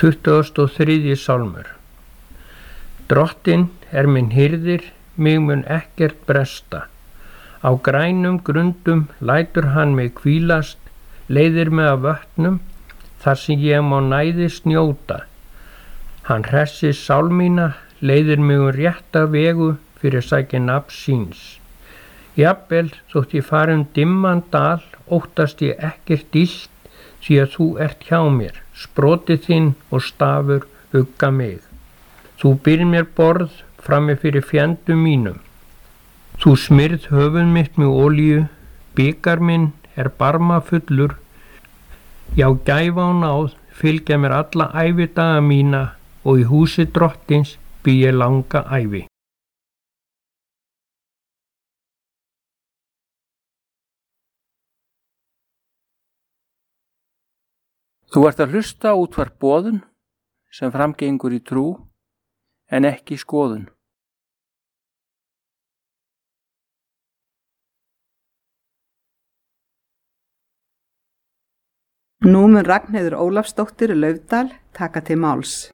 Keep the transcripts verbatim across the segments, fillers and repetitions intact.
tuttugasti og þriðji sálmur. Drottinn er minn hirðir, mig mun ekkert bresta. Á grænum grundum lætur hann mig hvílast, leiðir mig af vötnum, þar sem ég má næðis njóta. Hann hressir sál mína, leiðir mig um rétta vegu fyrir sæki nafns síns. Jafnvel þótt ég fari um dimman dal, óttast ég ekkert illt, því að þú ert hjá mér, sprotið þinn og stafur hugga mig. Þú býrð mér borð frammi fyrir fjandum mínum. Þú smyrð höfuð mitt með olíu, bikar minn er barmafullur. Já, gæfa og náð fylgja mér alla ævidaga mína og í húsi Drottins bý ég langa ævi. Þú ert að hlusta á útvarp Boðun sem framgengur í trú en ekki skoðun. Nú mun Ragnheiður Ólafsdóttir Laufdal taka til máls.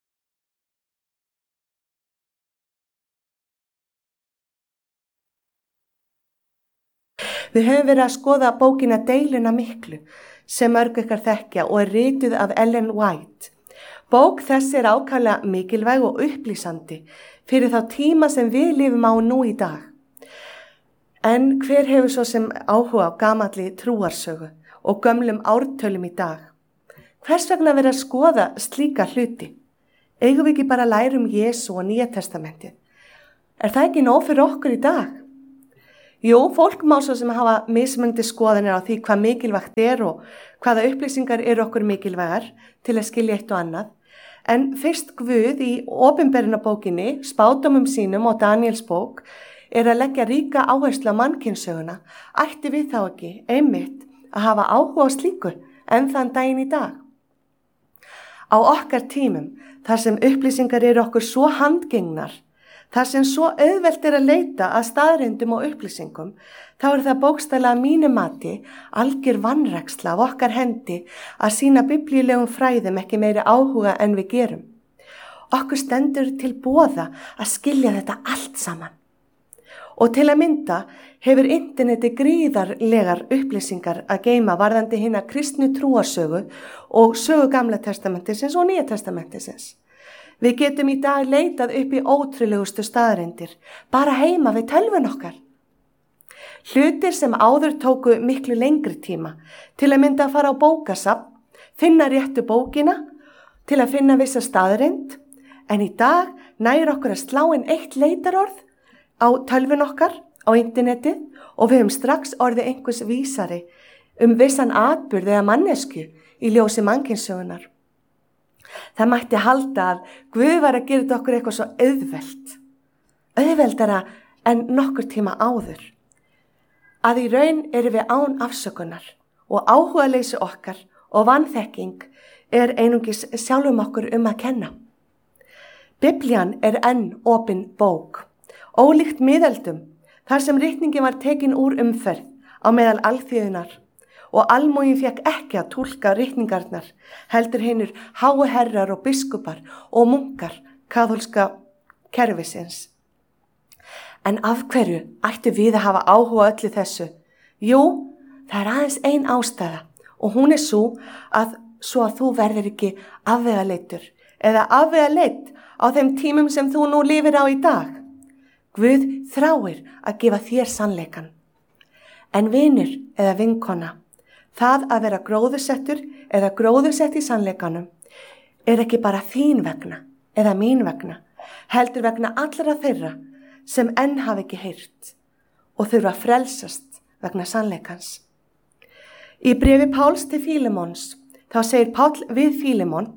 Við höfum verið að skoða bókina Deiluna miklu sem mörg ykkar þekkja og er rituð af Ellen White. Bók þessi er ákaflega mikilvæg og upplýsandi fyrir þá tíma sem við lifum á nú í dag. En hver hefur svo sem áhuga á gamalli trúarsögu og gömlum ártölum í dag? Hvers vegna verið að skoða slíka hluti? Eigum við ekki bara að læra um Jesú og Nýja testamentið? Er það ekki nóg fyrir okkur í dag? Jú, fólk má svo sem hafa mismunandi skoðanir á því hvað mikilvægt er og hvaða upplýsingar eru okkur mikilvægar til að skilja eitt og annað. En fyrst Guð í opinberunarbókinni, spádómum sínum og Daniels bók er að leggja ríka áherslu á mannkynssöguna, ætti við þá ekki einmitt að hafa áhuga á slíku en þann daginn í dag. Á okkar tímum, þar sem upplýsingar eru okkur svo handgengnar, þar sem svo auðvelt er að leita að staðreyndum og upplýsingum, þá er það bókstaflega að mínu mati algjör vanræksla af okkar hendi að sýna biblíulegum fræðum ekki meiri áhuga en við gerum. Okkur stendur til boða að skilja þetta allt saman. Og til að mynda hefur interneti gríðarlegar upplýsingar að geyma varðandi hina kristnu trúarsögu og sögu Gamla testamentisins og Nýja testamentisins. Við getum í dag leitað upp í ótrúlegustu staðreyndir, bara heima við tölvun okkar. Hlutir sem áður tóku miklu lengri tíma, til að mynda að fara á bókasafn, finna réttu bókina, til að finna vissa staðreynd, en í dag nær okkur að slá inn eitt leitarorð á tölvun okkar, á internetið, og við höfum strax orðið einhvers vísari um vissan atburð eða mannesku í ljósi mannkynssögunar. Það mætti halda að Guð var að gera þetta okkur eitthvað svo auðvelt, auðveldara en nokkur tíma áður. Að í raun erum við án afsökunar og áhugaleysi okkar og vanþekking er einungis sjálfum okkur um að kenna. Biblían er enn opin bók, ólíkt miðöldum, þar sem ritningin var tekin úr umferð á meðal alþýðunar. Og almúgin fekk ekki að túlka ritningarnar, heldur hinir háu herrar og biskupar og munkar kaþólska kerfisins. En af hverju ættu við að hafa áhuga öllu þessu? Jú, það er aðeins ein ástæða og hún er svo að, svo að þú verður ekki afvegaleitur eða afvegaleit á þeim tímum sem þú nú lifir á í dag. Guð þráir að gefa þér sannleikan. En vinur eða vinkona, það að vera gróðursettur eða gróðursett í sannleikanum er ekki bara þín vegna eða mín vegna, heldur vegna allra þeirra sem enn hafi ekki heyrt og þurfa að frelsast vegna sannleikans. Í bréfi Páls til Fílemons þá segir Páll við Fílemon: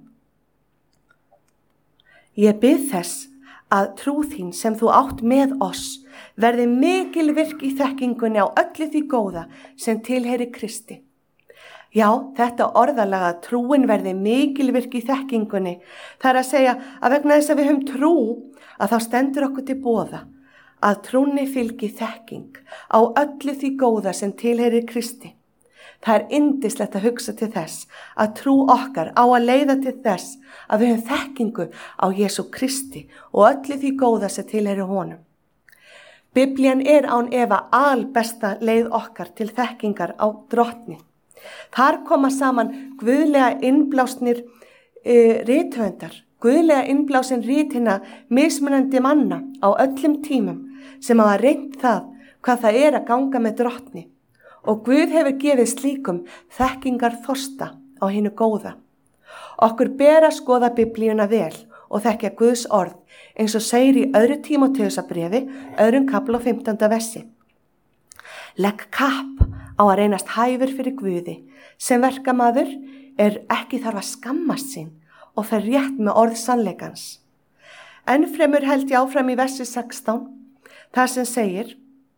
Ég bið þess að trú þín sem þú átt með oss verði mikil virk í þekkingunni á öllu því góða sem tilheyri Kristi. Já, þetta orðalega að trúin verði mikilvirk í þekkingunni, það er að segja að vegna þess að við höfum trú að þá stendur okkur til boða að trúnni fylgi þekking á öllu því góða sem tilheyrir Kristi. Það er yndislegt að hugsa til þess að trú okkar á að leiða til þess að við höfum þekkingu á Jesú Kristi og öllu því góða sem tilheyrir honum. Biblían er án efa albesta leið okkar til þekkingar á drottni. Þar koma saman guðlega innblásnir e, rithöfundar, guðlega innblásin ritina mismunandi manna á öllum tímum sem hafa reynt það hvað það er að ganga með drottni. Og Guð hefur gefið slíkum þekkingar þorsta á hinu góða. Okkur ber að skoða Biblíuna vel og þekkja Guðs orð eins og segir í öðru Tímóteusarbréfi, öðrum kafla og fimmtánda versi. Legg kapp á að reynast hæfur fyrir Guði, sem verkamaður er ekki þarf að skammast sín og fer rétt með orð sannleikans. Enn fremur held ég áfram í versi sextán, þar sem segir,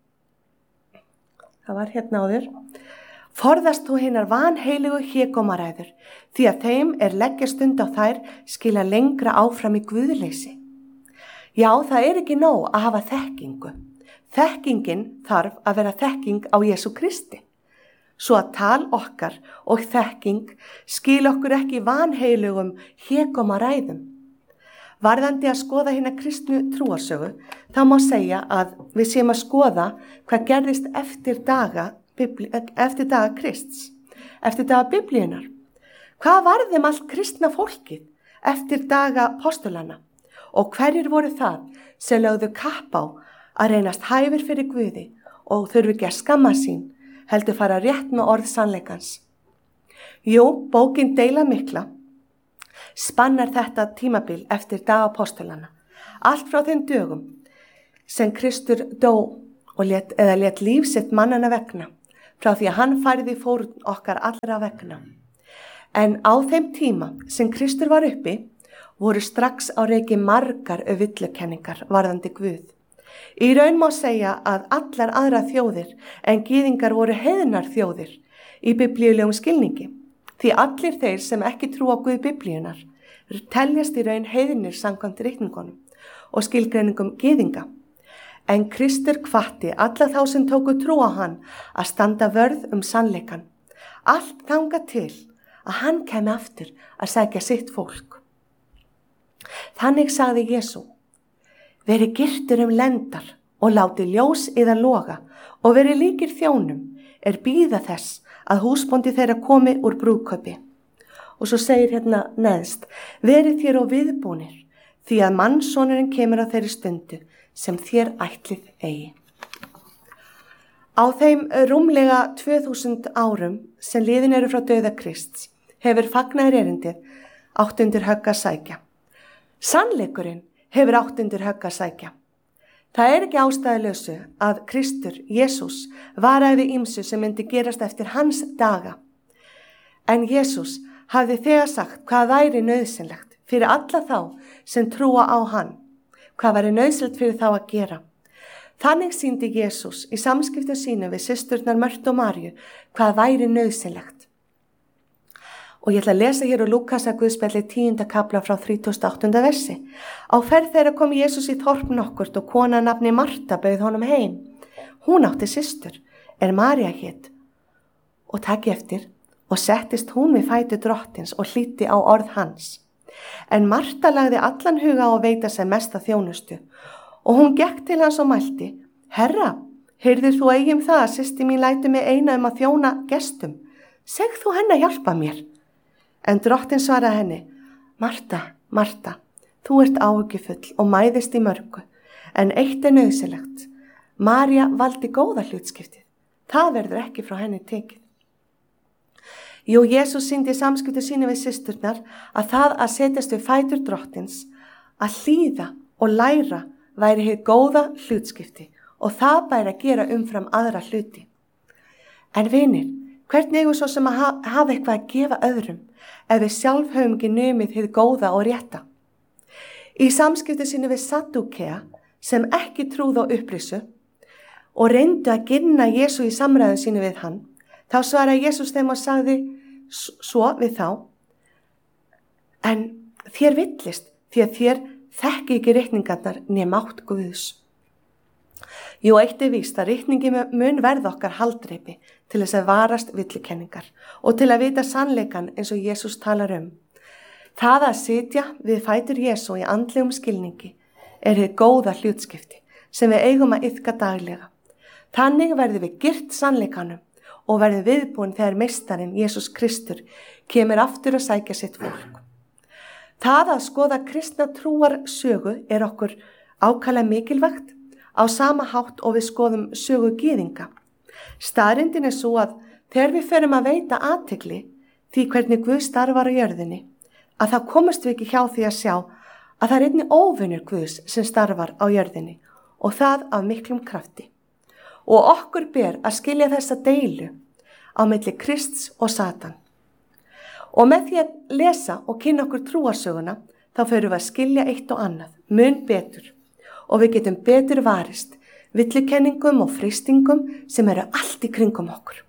það var hérna áður, forðast þú hinnar vanheiligu hégómaræður, því að þeim er leggja stund á þær skila lengra áfram í guðleysi. Já, það er ekki nóg að hafa þekkingu. Þekkingin þarf að vera þekking á Jesú Kristi. Svo að tal okkar og þekking skil okkur ekki vanheilugum hégómaræðum. Varðandi að skoða hina kristnu trúarsögu, þá má segja að við séum að skoða hvað gerðist eftir daga, eftir daga Krists, eftir daga Biblíunar. Hvað varðum allt kristna fólkið eftir daga postulana og hverjir voru það sem lögðu kapp á að reynast hæfir fyrir Guði og þurfi ekki að skamma sín, heldur fara rétt með orð sannleikans. Jú, bókin Deila mikla spannar þetta tímabil eftir daga apostolana, allt frá þeim dögum sem Kristur dó og let, eða let líf sitt mannana vegna, frá því að hann færði fórn okkar allra vegna. En á þeim tíma sem Kristur var uppi, voru strax á reiki margar villukenningar varðandi Guð. Í raun má segja að allar aðra þjóðir en gyðingar voru heiðnar þjóðir í biblíulegum skilningi, því allir þeir sem ekki trúa á Guð Biblíunar teljast í raun heiðnir samkvæmt reikningunum og skilgreiningum gyðinga. En Kristur hvatti alla þá sem tóku trú á hann að standa vörð um sannleikan, allt þangað til að hann kemi aftur að sækja sitt fólk. Þannig sagði Jesú, veri girtur um lendar og láti ljós yðar loga og veri líkir þjónum er bíða þess að húsbóndi þeirra komi úr brúðkaupi. Og svo segir hérna neðst, verið þér og viðbúnir, því að mannssonurinn kemur á þeirri stundu sem þér ætlið eigi. Á þeim rúmlega tvö þúsund árum sem liðin eru frá dauða Krists hefur fagnaðar erindið átt undir högg að sækja. Sannleikurinn hefur átt undir högg að sækja. Það er ekki ástæðulausu að Kristur, Jesús, varaði ýmsu sem myndi gerast eftir hans daga. En Jesús hafði þegar sagt hvað væri nauðsynlegt fyrir alla þá sem trúa á hann, hvað væri nauðsynlegt fyrir þá að gera. Þannig sýndi Jesús í samskiptum sínum við systurnar Mörtu og Maríu hvað væri nauðsynlegt. Og ég ætla að lesa hér úr Lúkasar guðspjalli tíunda kafla frá þrítugasta og áttunda versi. Á ferð þeirra kom Jesús í þorp nokkurt og kona nafni Marta bauð honum heim. Hún átti systur, er María hét, og taki eftir og settist hún við fætur drottins og hlýddi á orð hans. En Marta lagði allan huga á að veita sér mesta þjónustu og hún gekk til hans og mælti, Herra, heyrðir þú eigi um það að systir mín lætur mig eina um að þjóna gestum? Segð þú henni að hjálpa mér. En drottin svaraði henni, Marta, Marta, þú ert áhyggjufull og mæðist í mörgu, en eitt er nauðsynlegt. María valdi góða hlutskiptið. Það verður ekki frá henni tekið. Jú, Jesús sýndi samskipti sínu við systurnar að það að setjast við fætur drottins, að hlýða og læra væri hið góða hlutskipti og það bæri að gera umfram aðra hluti. En vinir, hvernig eigum svo sem að hafa eitthvað að gefa öðrum ef við sjálf höfum ekki numið hið góða og rétta? Í samskipti sínu við Saddúkea sem ekki trúðu á upprisu og reyndu að ginna Jesú í samræðum sínu við hann, þá svaraði Jesús þeim og sagði svo við þá, en þér villist því að þér þekki ekki reikningarnar né mátt Guðs. Jú, eitt er víst að reikningi mun verða okkar haldreipi til þess að varast villukenningar og til að vita sannleikan eins og Jesús talar um. Það að sitja við fætur Jesú í andlegum skilningi er hið góða hlutskipti sem við eigum að iðka daglega. Þannig verðum við girt sannleikanum og verðum viðbúin þegar meistarinn Jesús Kristur kemur aftur að sækja sitt fólk. Það að skoða kristna trúar sögu er okkur ákaflega mikilvægt á sama hátt og við skoðum sögu gyðinga. Staðreyndin er svo að þegar við förum að veita athygli því hvernig Guð starfar á jörðinni, að þá komumst við ekki hjá því að sjá að það er einnig óvinur Guðs sem starfar á jörðinni og það af miklum krafti. Og okkur ber að skilja þessa deilu á milli Krists og Satan. Og með því að lesa og kynna okkur trúarsöguna, þá förum við að skilja eitt og annað, mun betur, og við getum betur varist villukenningum og freistingum sem eru allt í kringum okkur.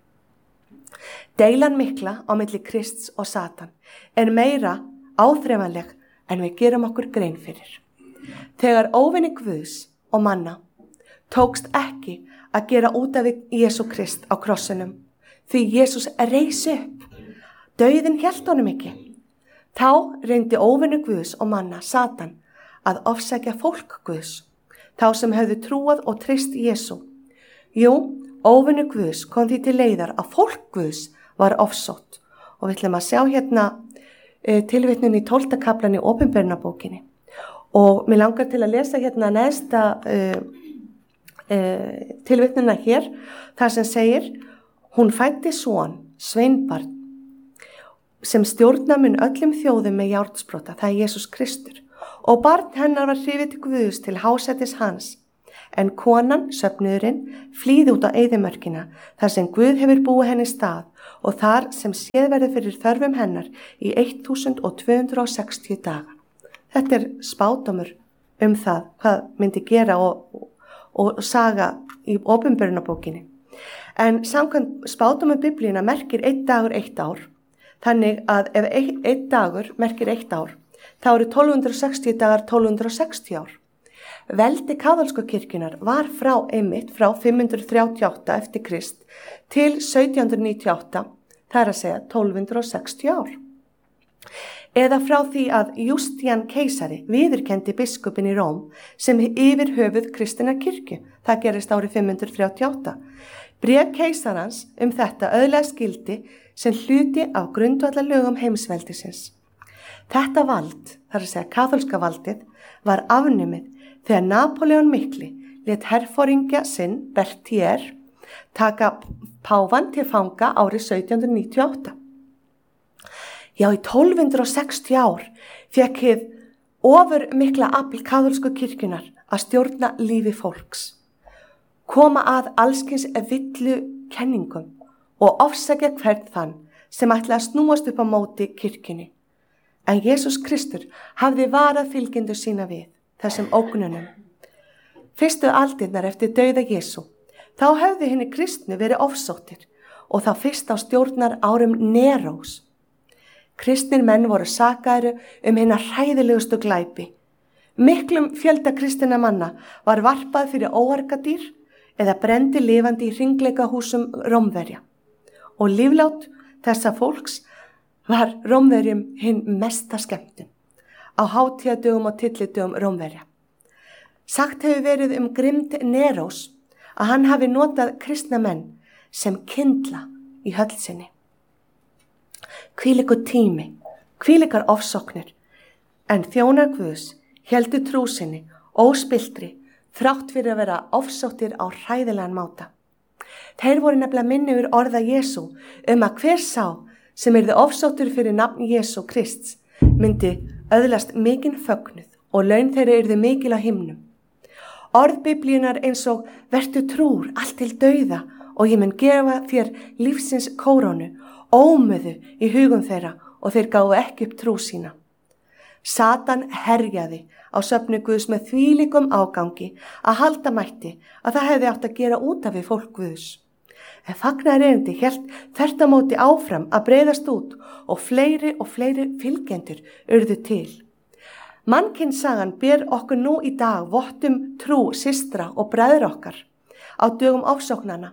Deilan mikla á milli Krists og Satan er meira áþreifanleg en við gerum okkur grein fyrir. Þegar óvinni Guðs og manna tókst ekki að gera út af Jesú Krist á krossinum, því Jesús reis upp, dauðinn hélt honum ekki. Þá reyndi óvinni Guðs og manna, Satan, að ofsækja fólk Guðs, þá sem höfðu trúað og treyst Jesú. Jú, óvinni Guðs kom því til leiðar að fólk Guðs var ofsótt, og við ætlum að sjá hérna e, tilvitnun í tólfta kaflan í Opinberunarbókinni. Og mér langar til að lesa hérna neðsta e, e, tilvitnuna hér, þar sem segir: hún fæddi son, sveinbarn, sem stjórna mun öllum þjóðum með járnsprota, það er Jesús Kristur, og barn hennar var hrifið til Guðs til hásætis hans. En konan, söfnuðurinn, flýði út á eyðimörkina, þar sem Guð hefur búið henni stað, og þar sem séð verið fyrir þörfum hennar í twelve sixty daga. Þetta er spádómur um það hvað myndi gera og, og, og saga í Opinberunarbókinni. En samkvæmt spádómur Biblíuna merkir einn dagur eitt ár, þannig að ef einn ein dagur merkir eitt ár, þá eru twelve sixty dagar twelve sixty ár. Veldi kaþólsku kirkjunar var frá einmitt frá fimm hundruð þrjátíu og átta eftir Krist til sautján hundruð níutíu og átta, það er að segja tólf sextíu ár. Eða frá því að Justinian keisari viðurkenndi biskupinn í Róm sem yfir höfuð kristinnar kirkju, það gerist árið fimm hundruð þrjátíu og átta. Bréf keisarans um þetta öðlega skildi sem hluti af grundvallarlögum heimsveldisins. Þetta vald, það er að segja kaþólska valdið, var afnumið þegar Napóleon mikli lét herforingja sinn Berthier taka páfann til fanga árið sautján hundruð níutíu og átta. Já, í tólf sextíu ár fékk hið ofur mikla afl kaþólsku kirkjunar að stjórna lífi fólks, koma að allskins villu kenningum og ofsækja hvern þann sem ætla að snúast upp á móti kirkjunni. En Jesús Kristur hafði varað fylgjendur sína við þessum ógnunum. Fyrstu aldirnar eftir dauða Jesú, þá höfðu hinni kristnu verið ofsóttir og þá fyrst á stjórnar árum Nerós. Kristnir menn voru sakaðir um hinna hræðilegustu glæpi. Miklum fjölda kristinna manna var varpað fyrir óargadýr eða brendi lifandi í hringleikahúsum Rómverja. Og líflát þessa fólks var Rómverjum hinn mesta skemmtun á hátíðadögum og tyllidögum Rómverja. Sagt hefur verið um grimmd Nerós að hann hafi notað kristna menn sem kyndla í höll sinni. Hvílíkur tími, hvílíkar ofsóknir, en þjónar Guðs héldu trú sinni óspiltri þrátt fyrir að vera ofsóttir á hræðilegan máta. Þeir voru nefnilega minni yfir orða Jesú um að hver sá sem yrði ofsóttur fyrir nafn Jesú Krists myndi öðlast mikinn fögnuð og laun þeirra yrði mikil á himnum. Orð Biblíunar eins og vertu trúr allt til dauða og ég mun gefa þér lífsins kórónu, ómöðu í hugum þeirra og þeir gáfu ekki upp trú sína. Satan herjaði á söfnu Guðs með þvílíkum ágangi að halda mætti að það hefði átt að gera út af við fólk Guðs. En fagnaðarerindi hélt þvert á móti áfram að breiðast út og fleiri og fleiri fylgjendur urðu til. Mannkynssagan ber okkur nú í dag vottum trú systra og bræður okkar á dögum ofsóknana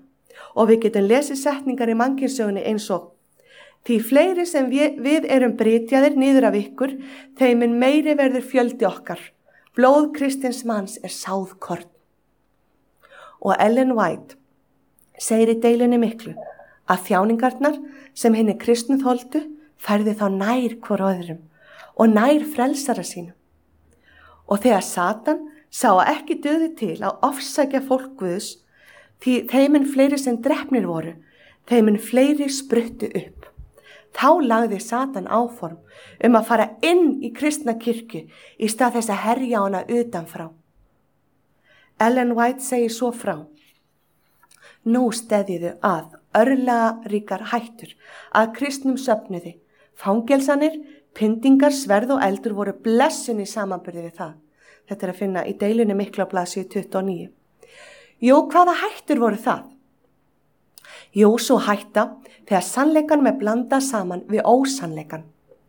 og við getum lesið setningar í Mannkynnssögunni eins og: því fleiri sem við, við erum brytjaðir niður af ykkur, þeim mun meiri verður fjöldi okkar. Blóð kristins manns er sáðkorn. Og Ellen White segir í Deilunni miklu að þjáningarnar sem hinni kristnu þoldu færði þá nær hvor öðrum og nær frelsara sínum. Og þegar Satan sá að ekki dugði til að ofsækja fólk Guðs, því þeimin fleiri sem drepnir voru, þeimin fleiri spruttu upp. Þá lagði Satan áform um að fara inn í kristna kirkju í stað þess að herja hana utanfrá. Ellen White segir svo frá: nú steðjuðu að örlaga ríkar hættur að kristnum söfnuði. Fangelsanir, pyndingar, sverð og eldur voru blessun í samanburði við það. Þetta er að finna í Deilunni miklu á blaðsíðu tuttugu og níu. Jú, hvaða hættur voru það? Jú, svo hætta þegar sannleikan með blanda saman við ósannleikan.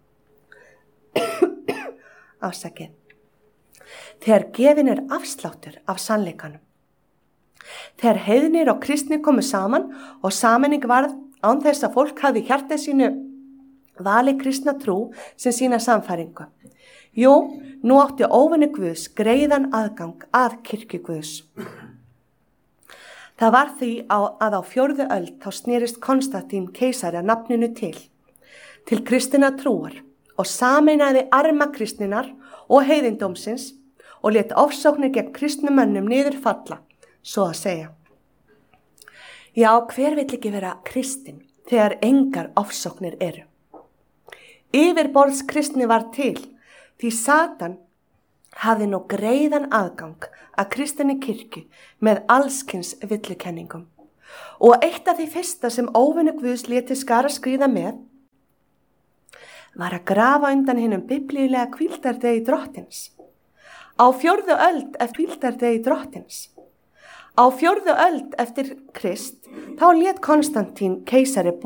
Afsakið. Þegar gefin er afsláttur af sannleikanum. Þegar heiðnir og kristnir komu saman og sameining varð án þess að fólk hafði hjartað sínu vali kristna trú sem sína samfæringu. Jú, nú átti óvinni Guðs greiðan aðgang að kirkju Guðs. Það var því að á fjórðu öld þá snerist Konstantín keisari að nafninu til, til kristina trúar og sameinaði arma kristninar og heiðindómsins og lét ofsóknir gegn kristnum mönnum niður falla, svo að segja. Já, hver vill ekki vera kristinn þegar engar ofsóknir eru? Yfirborðs kristni var til, því Satan hafði nú greiðan aðgang að kristinni kirkju með allskins villukenningum. Og eitt af því fyrsta sem óvinni Guðs léti skara skríða með var að grafa undan hinum biblíulega hvíldardegi drottins. Á fjórðu öld eftir hvíldardegi drottins. Á fjórðu öld eftir Krist þá lét Konstantín keisari